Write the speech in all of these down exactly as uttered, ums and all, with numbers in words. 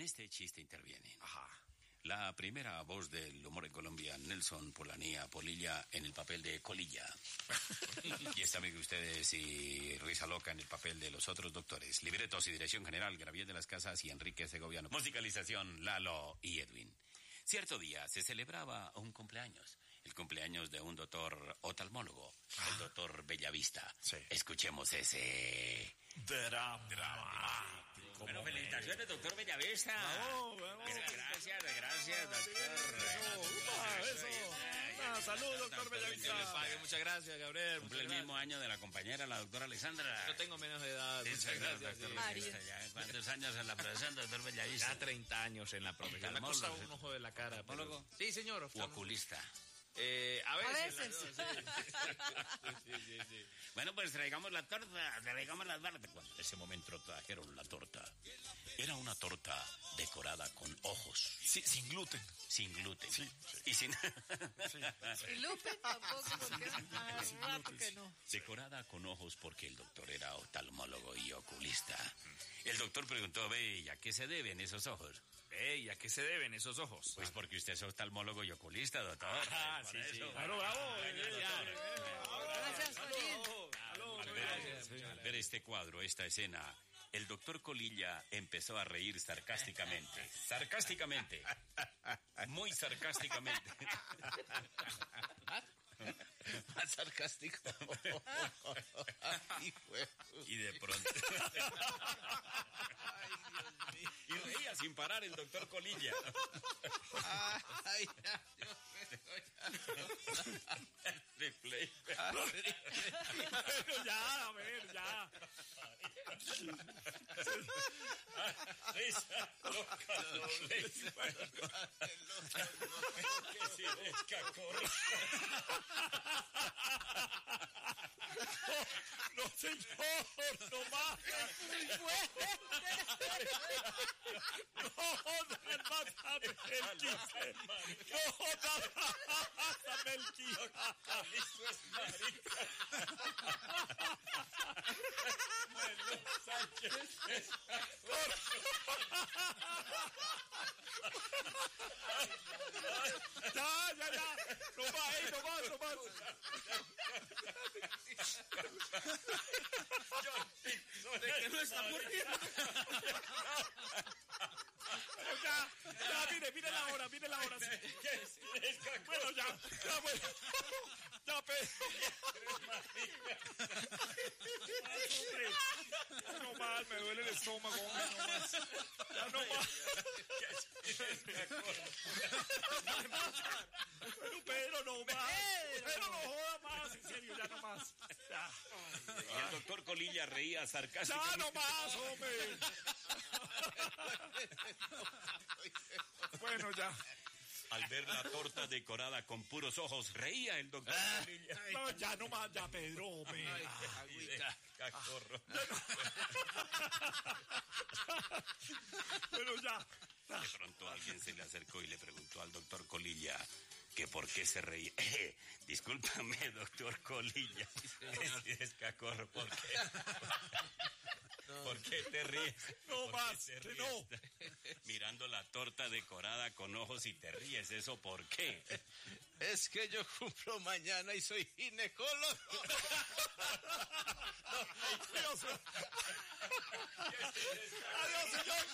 este chiste intervienen. Ajá. La primera voz del humor en Colombia, Nelson Polanía Polilla, en el papel de Colilla. Y está, amigo, ustedes, y Risa Loca en el papel de los otros doctores. Libretos y dirección general, Gabriel de las Casas y Enrique Segoviano. Musicalización, Lalo y Edwin. Cierto día se celebraba un cumpleaños. El cumpleaños de un doctor oftalmólogo, ah. el doctor Bellavista. Sí. Escuchemos ese... Drama. Bueno, felicitaciones, doctor Bellavista. No, vamos. Gracias, gracias, doctor. Eso, eso. Ah, salud, doctor Bellavista. Muchas gracias, Gabriel. Cumple el mismo año de la compañera, la doctora Alexandra. Yo tengo menos de edad. Sí, Muchas gracias, doctor sí. Bellavista. Ya, ¿cuántos años en la profesión, doctor Bellavista? Ya treinta años en la profesión. Me ha costado un ojo de la cara. Pero... Sí, señor. ¿O oculista? Eh, a veces. A veces. Sí. Sí, sí, sí. Bueno, pues traigamos la torta, traigamos las barras. Cuando en ese momento trajeron la torta, era una torta decorada con ojos. Sí, sin gluten. Sin gluten. Sí, sí. Y sin... Sí, sí. Y Lupe tampoco, porque hace rato que no. Decorada con ojos porque el doctor era oftalmólogo y oculista. El doctor preguntó, ve, ¿y a qué se deben esos ojos? Ey, ¿y a qué se deben esos ojos? Pues porque usted es oftalmólogo y oculista, doctor. Ah, Por sí, eso. sí. Claro, bravo. Gracias, Colín. Al ver este cuadro, esta escena, el doctor Colilla empezó a reír sarcásticamente. Sarcásticamente. Muy sarcásticamente. Más sarcástico. Ay, Y de pronto... Ay, Dios mío. Y reía sin parar el doctor Colilla. Ay, ya, Dios De play. Pero ya, a ver, ya. Risa loca doble. Que si descacorra. No, señor, no más. No, mátame el quince. No, mátame el quince. Eso es marica. Bueno, Sánchez es Ya, ya, ya. No más, eh, no más, no más. ¿De qué no está muriendo? Pero ya, ya, mire, mire la hora, mire la hora. Bueno, ya, ya, bueno. Ya, Pedro. No más, me duele el estómago, hombre, no más. Ya no más. Pero Pedro, no más. Pedro, no joda más, en serio, ya no más. Ya. Y el doctor Colilla reía sarcásticamente. Ya no más, hombre. Bueno, ya. Al ver la torta decorada con puros ojos, reía el doctor Colilla. No, ya no más, ya, Pedro, hombre. Ay, agüita. Cacorro. Bueno, ya. De pronto alguien se le acercó y le preguntó al doctor Colilla que por qué se reía. Eh, discúlpame, doctor Colilla. Es, es cacorro, ¿por qué? ¿Por qué te ríes? No ¿Por más, qué te que ríes? no. Mirando la torta decorada con ojos y te ríes, ¿eso por qué? Es que yo cumplo mañana y soy ginecólogo. Adiós. Adiós, señor.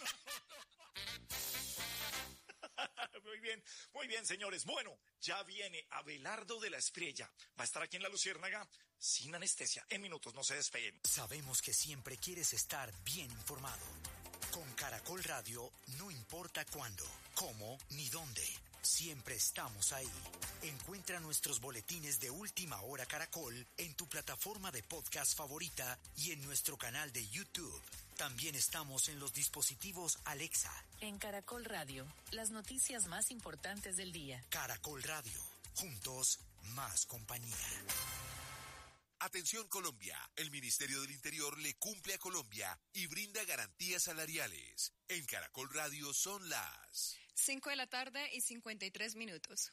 Muy bien, muy bien, señores. Bueno, ya viene Abelardo de la Espriella. Va a estar aquí en La Luciérnaga sin anestesia. En minutos, no se despeguen. Sabemos que siempre quieres estar bien informado. Con Caracol Radio, no importa cuándo, cómo ni dónde. Siempre estamos ahí. Encuentra nuestros boletines de Última Hora Caracol en tu plataforma de podcast favorita y en nuestro canal de YouTube. También estamos en los dispositivos Alexa. En Caracol Radio, las noticias más importantes del día. Caracol Radio, juntos, más compañía. Atención Colombia, el Ministerio del Interior le cumple a Colombia y brinda garantías salariales. En Caracol Radio son las cinco de la tarde y cincuenta y tres minutos.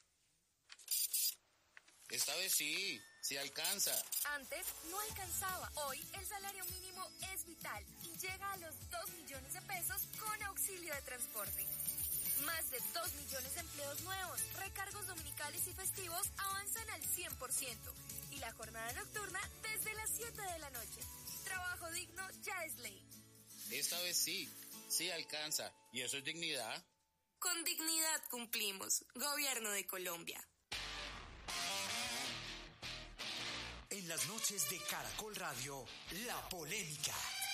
Esta vez sí, sí alcanza. Antes no alcanzaba. Hoy el salario mínimo es vital y llega a los dos millones de pesos con auxilio de de transporte. Más de dos millones de empleos nuevos, recargos dominicales y festivos avanzan al cien por ciento. Y la jornada nocturna desde las siete de la noche. Trabajo digno ya es ley. Esta vez sí, sí alcanza. ¿Y eso es dignidad? Con dignidad cumplimos. Gobierno de Colombia. En las noches de Caracol Radio, la polémica.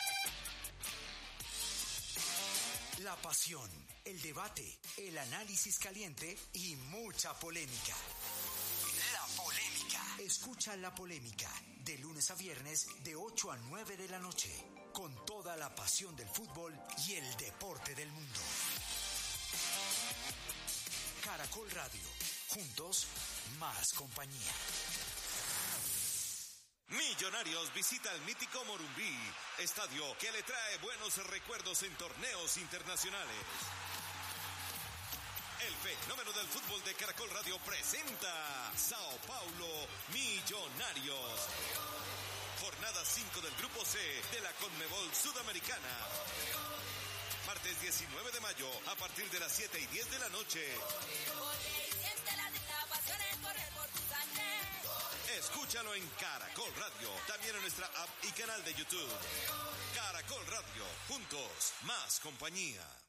La pasión, el debate, el análisis caliente y mucha polémica. La polémica. Escucha La Polémica de lunes a viernes de ocho a nueve de la noche, con toda la pasión del fútbol y el deporte del mundo. Caracol Radio, juntos, más compañía. Millonarios visita el mítico Morumbí, estadio que le trae buenos recuerdos en torneos internacionales. El fenómeno del fútbol de Caracol Radio presenta Sao Paulo Millonarios. Jornada cinco del Grupo C de la Conmebol Sudamericana. Martes diecinueve de mayo a partir de las siete y diez de la noche. Escúchalo en Caracol Radio, también en nuestra app y canal de YouTube. Caracol Radio, juntos, más compañía.